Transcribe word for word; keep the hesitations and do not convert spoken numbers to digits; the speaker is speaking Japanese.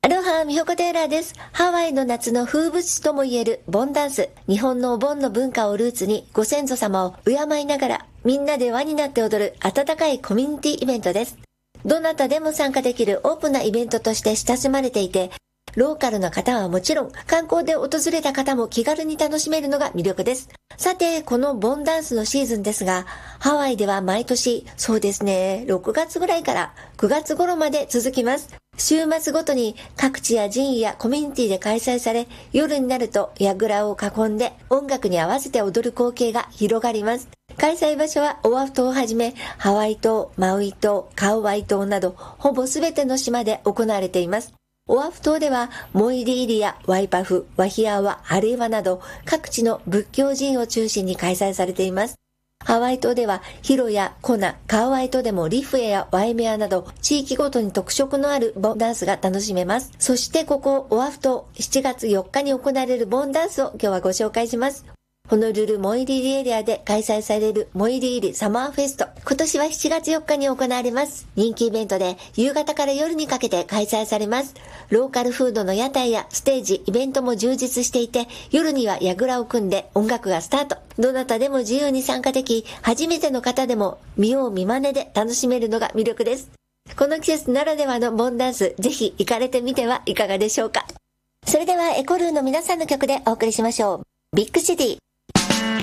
アロハ、みほこテイラーです。ハワイの夏の風物詩ともいえるボンダンス。日本のお盆の文化をルーツにご先祖様を敬いながらみんなで輪になって踊る温かいコミュニティイベントです。どなたでも参加できるオープンなイベントとして親しまれていて、ローカルの方はもちろん観光で訪れた方も気軽に楽しめるのが魅力です。さて、このボンダンスのシーズンですが、ハワイでは毎年、そうですね、ろくがつぐらいからくがつ頃まで続きます。週末ごとに各地や寺院やコミュニティで開催され、夜になると櫓を囲んで音楽に合わせて踊る光景が広がります。開催場所はオアフ島をはじめ、ハワイ島、マウイ島、カウアイ島など、ほぼすべての島で行われています。オアフ島ではモイリーリやワイパフ、ワヒアワ、ハレイワなど各地の仏教寺院を中心に開催されています。ハワイ島ではヒロやコナ、カウアイ島でもリフエやワイメアなど地域ごとに特色のあるボンダンスが楽しめます。そしてここオアフ島しちがつよっかに行われるボンダンスを今日はご紹介します。ホノルルモイリーリエリアで開催されるモイリーリサマーフェスト。今年はしちがつよっかに行われます。人気イベントで夕方から夜にかけて開催されます。ローカルフードの屋台やステージ、イベントも充実していて、夜には櫓を組んで音楽がスタート。どなたでも自由に参加でき、初めての方でも見よう見真似で楽しめるのが魅力です。この季節ならではのボンダンス、ぜひ行かれてみてはいかがでしょうか。それではエコルーの皆さんの曲でお送りしましょう。ビッグシティ。